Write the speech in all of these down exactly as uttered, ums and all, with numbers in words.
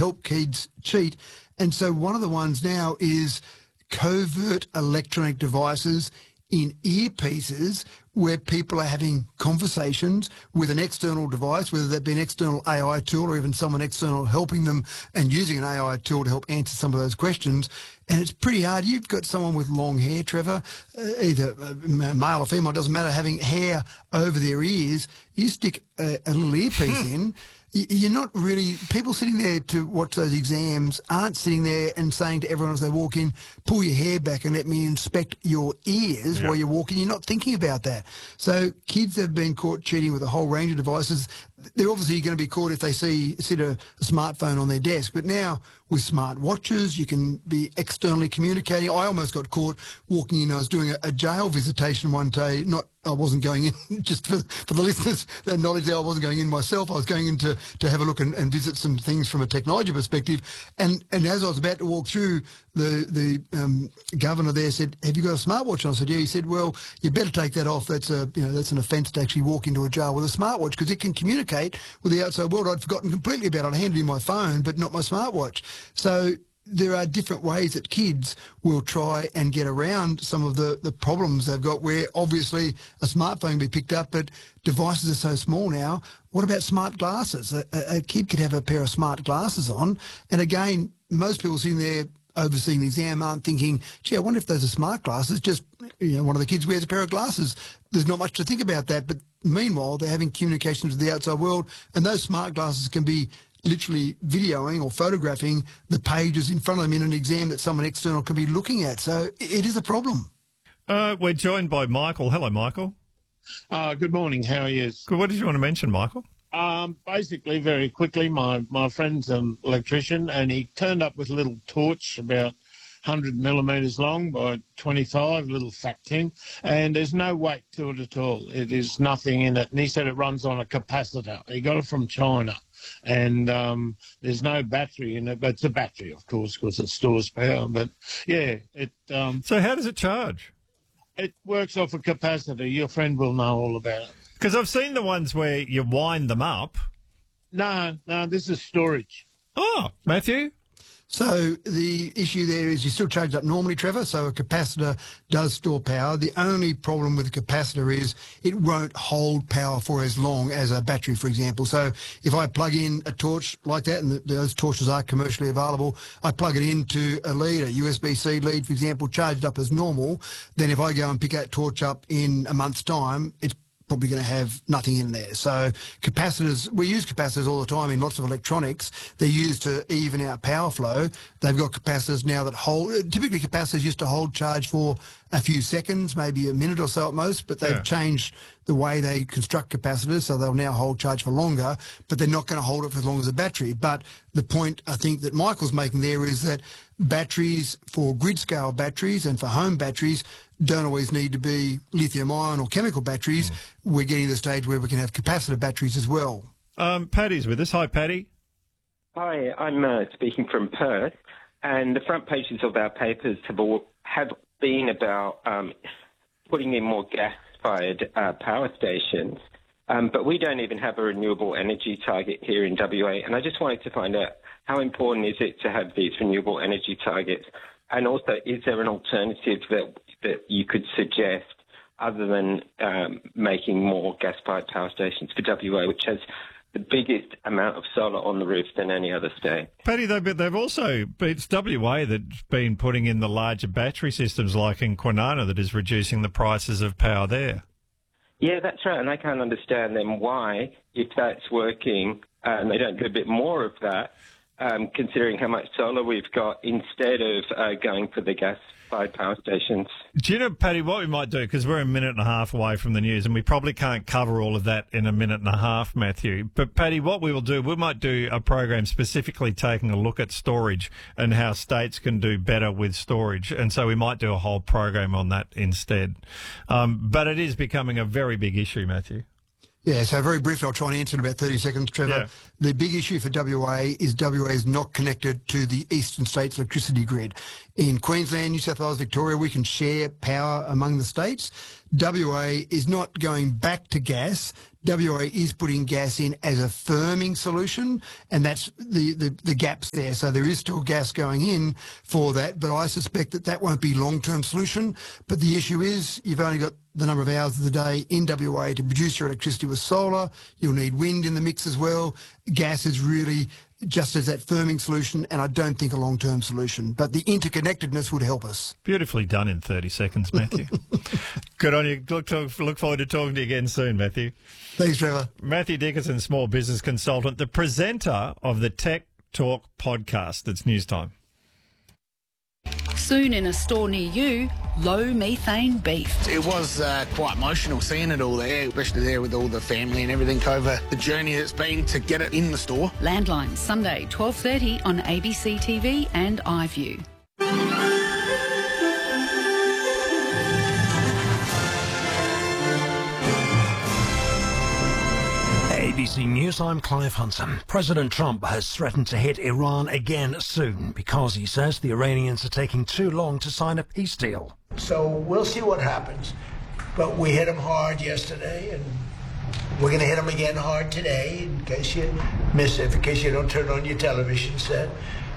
help kids cheat. And so one of the ones now is covert electronic devices in earpieces where people are having conversations with an external device, whether that be an external A I tool or even someone external helping them and using an A I tool to help answer some of those questions. And it's pretty hard. You've got someone with long hair, Trevor, uh, either uh, male or female, doesn't matter, having hair over their ears. You stick a, a little earpiece in, you're not really, people sitting there to watch those exams aren't sitting there and saying to everyone as they walk in, pull your hair back and let me inspect your ears yeah. while you're walking. You're not thinking about that. So kids have been caught cheating with a whole range of devices. They're obviously going to be caught if they see sit a, a smartphone on their desk. But now with smart watches, you can be externally communicating. I almost got caught walking in. I was doing a, a jail visitation one day. Not, I wasn't going in, just for, for the listeners, that knowledge there, I wasn't going in myself. I was going in to, to have a look and, and visit some things from a technology perspective. And and as I was about to walk through, the the um, governor there said, "Have you got a smartwatch?" And I said, "Yeah." He said, "Well, you better take that off. That's a you know that's an offence to actually walk into a jail with a smartwatch because it can communicate with the outside world." I'd forgotten completely about it. I handed him my phone, but not my smartwatch. So there are different ways that kids will try and get around some of the, the problems they've got where obviously a smartphone can be picked up, but devices are so small now. What about smart glasses? A, a, a kid could have a pair of smart glasses on. And again, most people sitting there overseeing the exam aren't thinking, gee, I wonder if those are smart glasses. Just, you know, one of the kids wears a pair of glasses. There's not much to think about that. But meanwhile, they're having communications with the outside world, and those smart glasses can be literally videoing or photographing the pages in front of them in an exam that someone external can be looking at. So it is a problem. Uh, we're joined by Michael. Hello, Michael. Uh, good morning. How are you? Good. What did you want to mention, Michael? Um, basically, very quickly, my, my friend's an electrician, and he turned up with a little torch about one hundred millimetres long by twenty-five, little fat thing, and there's no weight to it at all. It is nothing in it. And he said it runs on a capacitor. He got it from China. And um, there's no battery in it, but it's a battery, of course, because it stores power. But, yeah, it... Um, so how does it charge? It works off a capacitor. Your friend will know all about it. Because I've seen the ones where you wind them up. No, no, this is storage. Oh, Matthew? So the issue there is you still charge up normally, Trevor, so a capacitor does store power. The only problem with a capacitor is it won't hold power for as long as a battery, for example. So if I plug in a torch like that, and the, those torches are commercially available, I plug it into a lead, a U S B C lead, for example, charged up as normal, then if I go and pick that torch up in a month's time, it's probably going to have nothing in there. So capacitors, we use capacitors all the time in lots of electronics. They're used to even out power flow. They've got capacitors now that hold, typically capacitors used to hold charge for a few seconds, maybe a minute or so at most, but they've yeah. changed the way they construct capacitors, so they'll now hold charge for longer, but they're not going to hold it for as long as a battery. But the point I think that Michael's making there is that batteries, for grid-scale batteries and for home batteries, don't always need to be lithium-ion or chemical batteries. Mm. We're getting to the stage where we can have capacitor batteries as well. Um, Paddy's with us. Hi, Paddy. Hi, I'm uh, speaking from Perth, and the front pages of our papers have all, have been about um, putting in more gas-fired uh, power stations, um, but we don't even have a renewable energy target here in W A, and I just wanted to find out how important is it to have these renewable energy targets, and also is there an alternative that that you could suggest other than um, making more gas-fired power stations for W A, which has the biggest amount of solar on the roof than any other state? Paddy, they've, they've also, it's W A that's been putting in the larger battery systems like in Kwinana that is reducing the prices of power there. Yeah, that's right, and I can't understand then why, if that's working, uh, and they don't do a bit more of that, um, considering how much solar we've got, instead of uh, going for the gas-fired power stations. Do you know, Paddy, what we might do, because we're a minute and a half away from the news, and we probably can't cover all of that in a minute and a half, Matthew. But, Paddy, what we will do, we might do a program specifically taking a look at storage and how states can do better with storage. And so we might do a whole program on that instead. Um, but it is becoming a very big issue, Matthew. Yeah, so very briefly, I'll try and answer in about thirty seconds, Trevor. Yeah. The big issue for W A is W A is not connected to the eastern states' electricity grid. In Queensland, New South Wales, Victoria, we can share power among the states. W A is not going back to gas. W A is putting gas in as a firming solution, and that's the, the, the gaps there. So there is still gas going in for that, but I suspect that that won't be a long-term solution. But the issue is you've only got the number of hours of the day in W A to produce your electricity with solar. You'll need wind in the mix as well. Gas is really just as that firming solution, and I don't think a long-term solution. But the interconnectedness would help us. Beautifully done in thirty seconds, Matthew. Good on you. Look, talk, look forward to talking to you again soon, Matthew. Thanks, Trevor. Matthew Dickinson, small business consultant, the presenter of the Tech Talk podcast. It's news time. Soon in a store near you, low methane beef. It was uh, quite emotional seeing it all there, especially there with all the family and everything over the journey it's been to get it in the store. Landline, Sunday, twelve thirty on A B C T V and iView. A B C News, I'm Clive Hunter. President Trump has threatened to hit Iran again soon because he says the Iranians are taking too long to sign a peace deal. So we'll see what happens. But we hit them hard yesterday, and we're going to hit them again hard today, in case you miss it, in case you don't turn on your television set.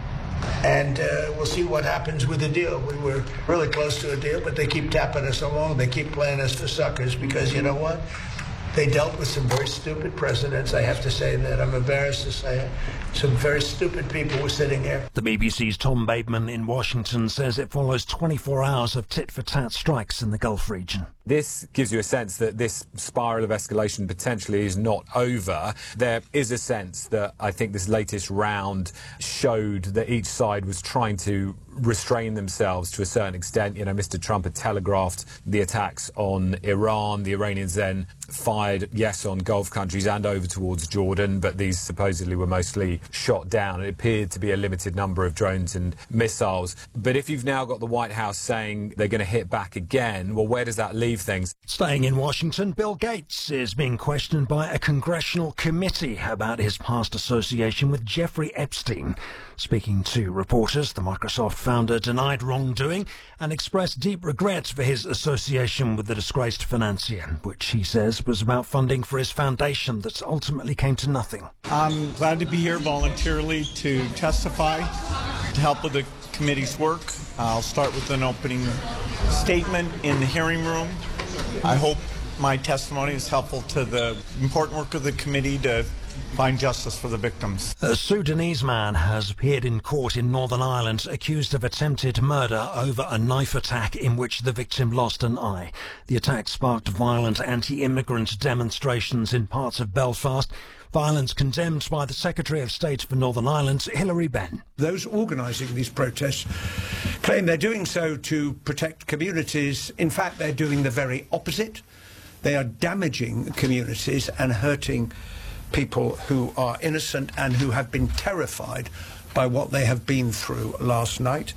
And uh, we'll see what happens with the deal. We were really close to a deal, but they keep tapping us along. They keep playing us for suckers because, you know what? They dealt with some very stupid presidents. I have to say that. I'm embarrassed to say it. Some very stupid people were sitting there. The B B C's Tom Bateman in Washington says it follows twenty-four hours of tit-for-tat strikes in the Gulf region. This gives you a sense that this spiral of escalation potentially is not over. There is a sense that I think this latest round showed that each side was trying to restrain themselves to a certain extent. You know, Mister Trump had telegraphed the attacks on Iran. The Iranians then fired, yes, on Gulf countries and over towards Jordan, but these supposedly were mostly shot down. It appeared to be a limited number of drones and missiles. But if you've now got the White House saying they're going to hit back again, well, where does that leave things? Staying in Washington, Bill Gates is being questioned by a congressional committee about his past association with Jeffrey Epstein. Speaking to reporters, the Microsoft founder denied wrongdoing and expressed deep regret for his association with the disgraced financier, which he says was about funding for his foundation that ultimately came to nothing. I'm glad to be here voluntarily to testify, to help with the committee's work. I'll start with an opening statement in the hearing room. I hope my testimony is helpful to the important work of the committee to find justice for the victims. A Sudanese man has appeared in court in Northern Ireland accused of attempted murder over a knife attack in which the victim lost an eye. The attack sparked violent anti-immigrant demonstrations in parts of Belfast. Violence condemned by the Secretary of State for Northern Ireland, Hilary Benn. Those organising these protests claim they're doing so to protect communities. In fact, they're doing the very opposite. They are damaging communities and hurting people who are innocent and who have been terrified by what they have been through last night.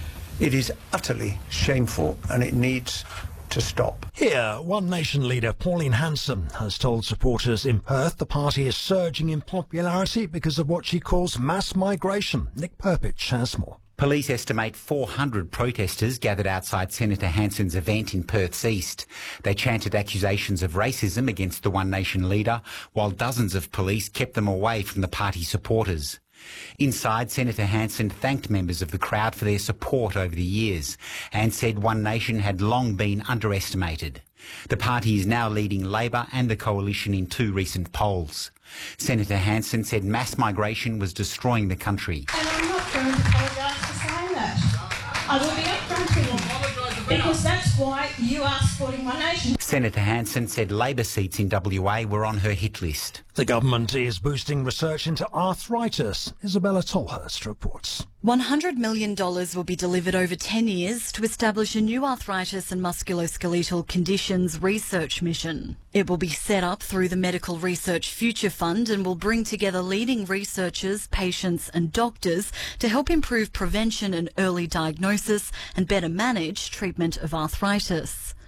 It is utterly shameful and it needs to stop. Here, One Nation leader Pauline Hanson has told supporters in Perth the party is surging in popularity because of what she calls mass migration. Nick Perpich has more. Police estimate four hundred protesters gathered outside Senator Hanson's event in Perth's east. They chanted accusations of racism against the One Nation leader, while dozens of police kept them away from the party supporters. Inside, Senator Hanson thanked members of the crowd for their support over the years and said One Nation had long been underestimated. The party is now leading Labor and the Coalition in two recent polls. Senator Hanson said mass migration was destroying the country. And I'm not going to apologise for saying that. I will be upfront with you, because that's why you are supporting One Nation. Senator Hanson said Labor seats in W A were on her hit list. The government is boosting research into arthritis. Isabella Tolhurst reports. one hundred million dollars will be delivered over ten years to establish a new arthritis and musculoskeletal conditions research mission. It will be set up through the Medical Research Future Fund and will bring together leading researchers, patients and doctors to help improve prevention and early diagnosis and better manage treatment of arthritis.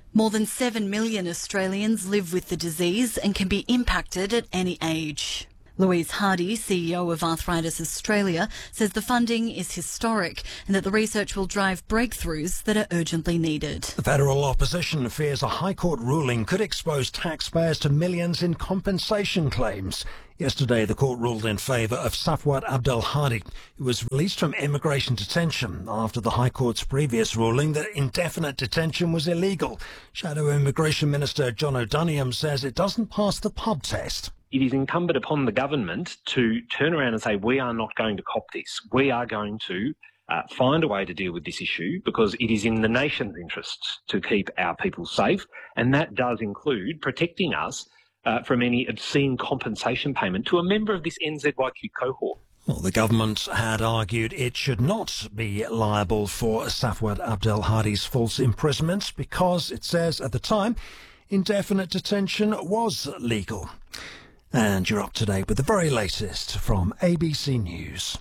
More than seven million Australians live with the disease and can be impacted at any age. Louise Hardy, C E O of Arthritis Australia, says the funding is historic and that the research will drive breakthroughs that are urgently needed. The federal opposition fears a High Court ruling could expose taxpayers to millions in compensation claims. Yesterday, the court ruled in favour of Safwat Abdel Hadi, who was released from immigration detention after the High Court's previous ruling that indefinite detention was illegal. Shadow Immigration Minister John O'Doniam says it doesn't pass the pub test. It is incumbent upon the government to turn around and say, we are not going to cop this. We are going to uh, find a way to deal with this issue because it is in the nation's interests to keep our people safe, and that does include protecting us uh, from any obscene compensation payment to a member of this N Z Y Q cohort. Well, the government had argued it should not be liable for Safwat Abdel Hadi's false imprisonment because, it says at the time, indefinite detention was legal. And you're up to date with the very latest from A B C News.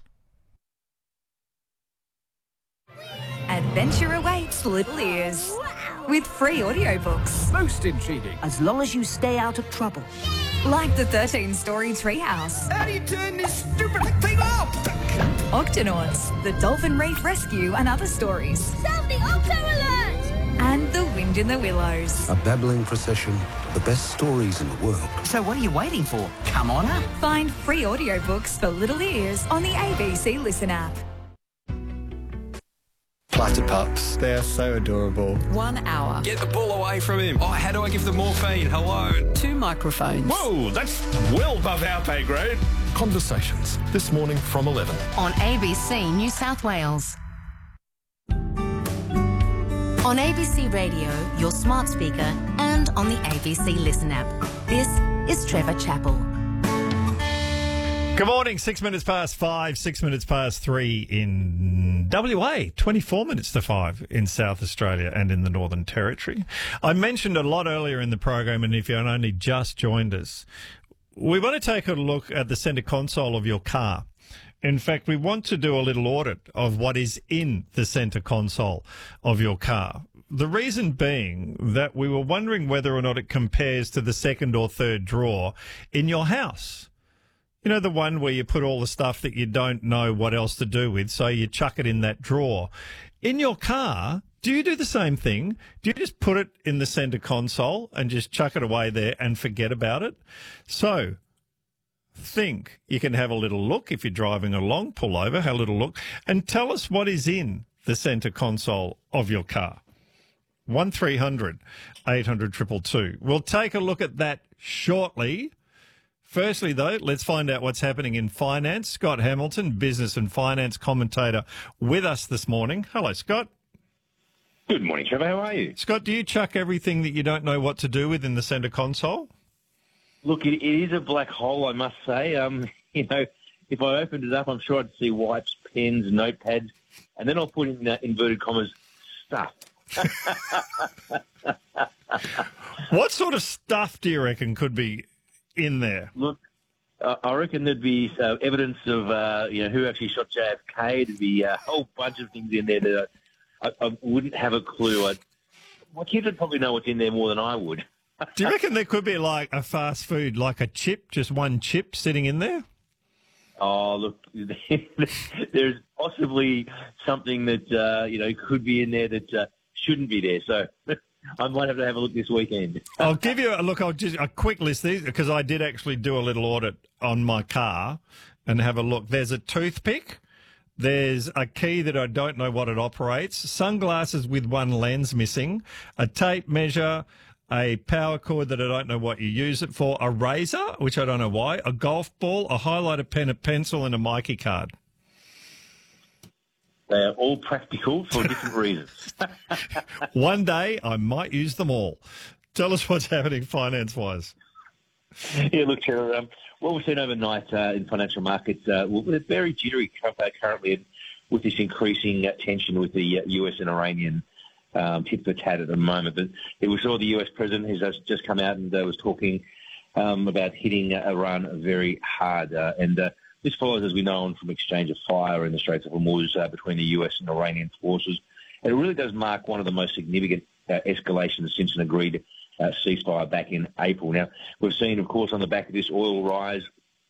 Adventure awaits little ears with free audiobooks. Most intriguing. As long as you stay out of trouble. Like the thirteen-story Treehouse. How do you turn this stupid thing off? Octonauts, the Dolphin Reef Rescue and other stories. Sound the Octo Alert! And The Wind in the Willows. A babbling procession of the best stories in the world. So what are you waiting for? Come on up. Find free audiobooks for little ears on the A B C Listen app. Platypups, they are so adorable. One hour. Get the ball away from him. Oh, how do I give them morphine? Hello. Two microphones. Whoa, that's well above our pay grade. Conversations, this morning from eleven. On A B C New South Wales. On A B C Radio, your smart speaker, and on the A B C Listen app. This is Trevor Chappell. Good morning, six minutes past five, six minutes past three in W A, twenty-four minutes to five in South Australia and in the Northern Territory. I mentioned a lot earlier in the program, and if you only just joined us, we want to take a look at the centre console of your car. In fact, we want to do a little audit of what is in the centre console of your car. The reason being that we were wondering whether or not it compares to the second or third drawer in your house. You know, the one where you put all the stuff that you don't know what else to do with, so you chuck it in that drawer. In your car, do you do the same thing? Do you just put it in the centre console and just chuck it away there and forget about it? So, think. You can have a little look if you're driving along, pull over, have a little look, and tell us what is in the centre console of your car. one three hundred eight hundred two two two. We'll take a look at that shortly. Firstly, though, let's find out what's happening in finance. Scott Hamilton, business and finance commentator, with us this morning. Hello, Scott. Good morning, Trevor. How are you? Scott, do you chuck everything that you don't know what to do with in the centre console? Look, it, it is a black hole, I must say. Um, you know, if I opened it up, I'm sure I'd see wipes, pens, notepads, and then I'll put in uh, inverted commas, stuff. What sort of stuff do you reckon could be in there? Look, uh, I reckon there'd be uh, evidence of, uh, you know, who actually shot J F K. There'd be a whole bunch of things in there that I, I, I wouldn't have a clue. I'd, my kids would probably know what's in there more than I would. Do you reckon there could be like a fast food, like a chip, just one chip sitting in there? Oh, look, there's possibly something that, uh, you know, could be in there that uh, shouldn't be there. So I might have to have a look this weekend. I'll give you a look. I'll just a quick list these because I did actually do a little audit on my car and have a look. There's a toothpick. There's a key that I don't know what it operates. Sunglasses with one lens missing. A tape measure. A power cord that I don't know what you use it for. A razor, which I don't know why. A golf ball. A highlighter pen, a pencil, and a Mikey card. They are all practical for different reasons. One day I might use them all. Tell us what's happening finance-wise. Yeah, look, Trevor, um, what we've seen overnight uh, in financial markets, uh, well, they're very jittery currently with this increasing uh, tension with the uh, U S and Iranian um, tit for tat at the moment. But we saw the U S president who's just come out and uh, was talking um, about hitting uh, Iran very hard. Uh, and uh, this follows, as we know, on from exchange of fire in the Straits of Hormuz uh, between the U S and Iranian forces. And it really does mark one of the most significant uh, escalation since an agreed uh, ceasefire back in April. Now, we've seen, of course, on the back of this, oil rise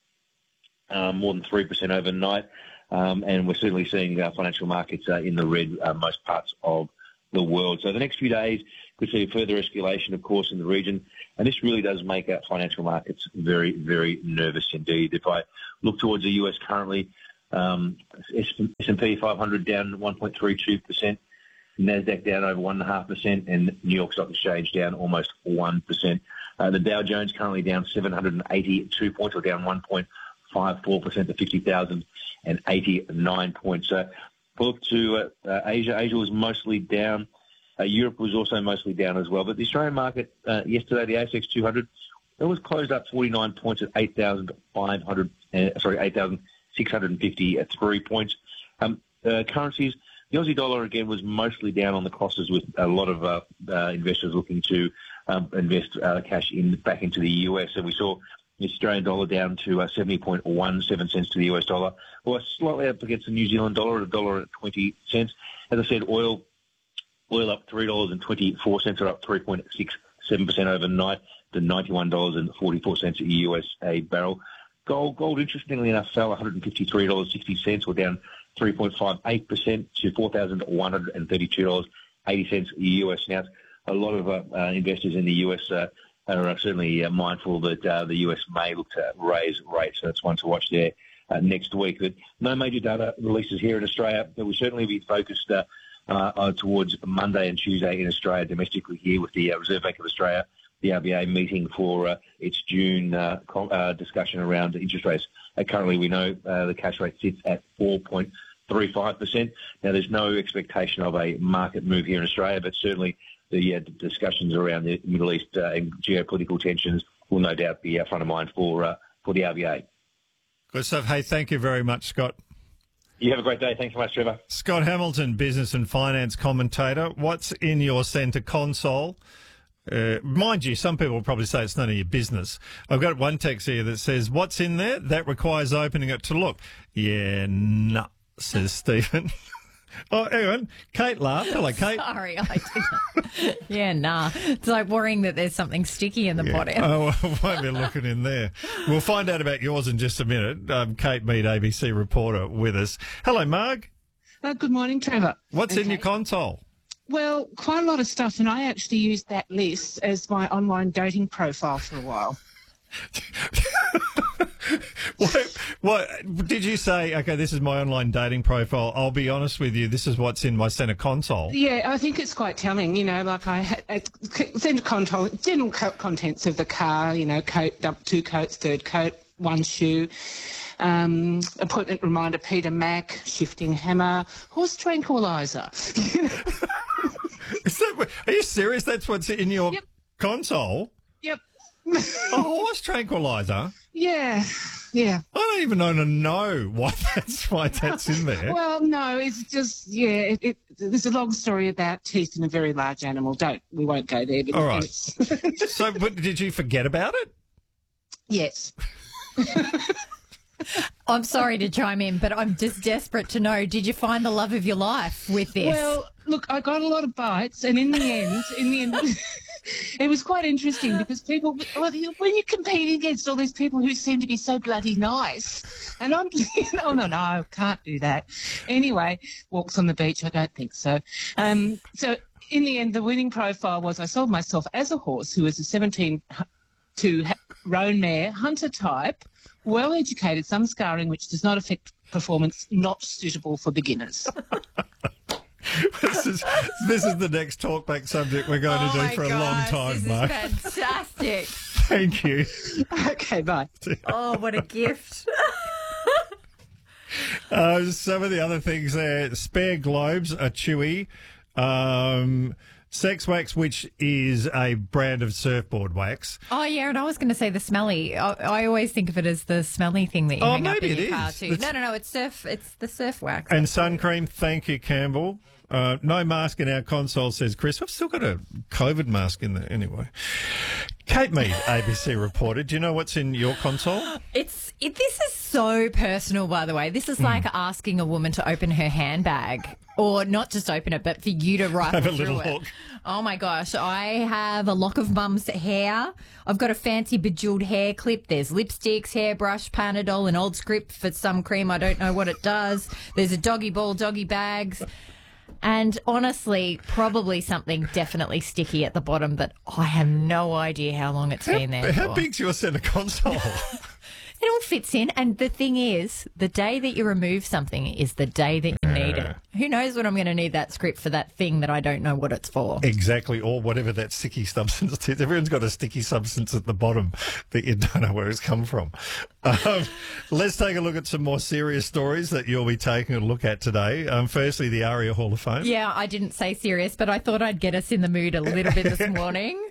um, more than three percent overnight, um, and we're certainly seeing uh, financial markets uh, in the red uh, most parts of the world. So the next few days could see further escalation, of course, in the region, and this really does make uh, financial markets very, very nervous indeed. If I look towards the U S currently, um, S and P five hundred down one point three two percent, NASDAQ down over one point five percent, and New York Stock Exchange down almost one percent. Uh, the Dow Jones currently down seven hundred eighty-two points, or down one point five four percent to fifty thousand eighty-nine points. So, look to uh, uh, Asia. Asia was mostly down. Uh, Europe was also mostly down as well. But the Australian market uh, yesterday, the A S X two hundred, it was closed up forty-nine points at eight thousand five hundred. Uh, sorry, eight thousand six hundred fifty-three points. Um, uh, currencies. The Aussie dollar again was mostly down on the crosses, with a lot of uh, uh, investors looking to um, invest uh, cash in back into the U S. And we saw the Australian dollar down to uh, seventy point one seven cents to the U S dollar, or slightly up against the New Zealand dollar at a dollar at twenty cents. As I said, oil oil up three dollars and twenty-four cents, or up three point six seven percent overnight to ninety-one dollars and forty-four cents a U S a barrel. Gold, gold, interestingly enough, fell one hundred fifty-three dollars and sixty cents, or down three point five eight percent to four thousand one hundred thirty-two dollars and eighty cents a U S. Now, a lot of uh, uh, investors in the U S uh, are certainly uh, mindful that uh, the U S may look to raise rates, so that's one to watch there uh, next week. But no major data releases here in Australia. There will certainly be focused uh, uh, uh, towards Monday and Tuesday in Australia, domestically here, with the uh, Reserve Bank of Australia, the R B A meeting for uh, its June uh, com- uh, discussion around interest rates. Uh, currently, we know uh, the cash rate sits at four point three five percent. Now, there's no expectation of a market move here in Australia, but certainly the uh, discussions around the Middle East uh, and geopolitical tensions will no doubt be uh, front of mind for uh, for the R B A. Good stuff. Hey, thank you very much, Scott. You have a great day. Thanks so much, Trevor. Scott Hamilton, business and finance commentator. What's in your centre console? Uh, mind you, some people will probably say it's none of your business. I've got one text here that says, what's in there? That requires opening it to look. Yeah, nah, says Stephen. Oh, hang on. Kate laughed. Hello, Kate. Sorry, I didn't. Yeah, nah. It's like worrying that there's something sticky in the Yeah. pot. Oh, I won't be looking in there. We'll find out about yours in just a minute. Um, Kate Mead, A B C reporter, with us. Hello, Marg. Uh, good morning, Trevor. What's Okay. in your console? Well, quite a lot of stuff, and I actually used that list as my online dating profile for a while. What, what did you say? Okay, this is my online dating profile. I'll be honest with you. This is what's in my centre console. Yeah, I think it's quite telling. You know, like I had uh, centre control, general co- contents of the car. You know, coat, dump, two coats, third coat, one shoe. Um, appointment reminder, Peter Mac, shifting hammer, horse tranquilizer. Is that, what- are you serious? That's what's in your Yep. console? Yep. A horse tranquilizer? Yeah, yeah. I don't even know to know why that's why that's in there. Well, no, it's just, yeah, it, it, there's a long story about teeth in a very large animal. Don't, we won't go there. But All right. it's- So, but did you forget about it? Yes. I'm sorry to chime in, but I'm just desperate to know, did you find the love of your life with this? Well, look, I got a lot of bites, and in the end, in the end, it was quite interesting because people, well, you- when you're competing against all these people who seem to be so bloody nice, and I'm, oh no, no, can't do that. Anyway, walks on the beach, I don't think so. Um, so in the end, the winning profile was I sold myself as a horse who was a seventeen to roan mare, hunter type, well educated, some scarring, which does not affect performance, not suitable for beginners. This is this is the next talkback subject we're going oh to do my for a gosh, long time, this Mark. is fantastic. Thank you. Okay, bye. Oh, what a gift. Uh, some of the other things there: spare globes, a Chewy, um, Sex Wax, which is a brand of surfboard wax. Oh, yeah, and I was going to say the smelly. I, I always think of it as the smelly thing that you Oh, hang up maybe in it your car is. too. That's- No, no, no, it's surf. It's the surf wax. And sun cream, thank you, Campbell. Uh, no mask in our console, says Chris. I've still got a COVID mask in there anyway. Kate Mead, A B C reporter. Do you know what's in your console? It's it, this is so personal, by the way. This is like mm. asking a woman to open her handbag, or not just open it, but for you to rifle Have a through little it. look. Oh my gosh, I have a lock of mum's hair. I've got a fancy bejeweled hair clip. There's lipsticks, hairbrush, Panadol, an old script for some cream. I don't know what it does. There's a doggy ball, doggy bags. And honestly, probably something definitely sticky at the bottom, but I have no idea how long it's how, been there How for. big's your centre console? It all fits in. And the thing is, the day that you remove something is the day that you need it. Who knows when I'm going to need that script for that thing that I don't know what it's for. Exactly, or whatever that sticky substance is. Everyone's got a sticky substance at the bottom that you don't know where it's come from. Um, let's take a look at some more serious stories that you'll be taking a look at today. Um, firstly, the ARIA Hall of Fame. Yeah, I didn't say serious, but I thought I'd get us in the mood a little bit this morning.